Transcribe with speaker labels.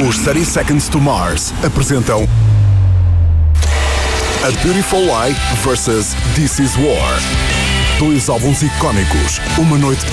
Speaker 1: Os 30 Seconds to Mars apresentam A Beautiful Lie vs. This Is War. Dois álbuns icónicos, uma noite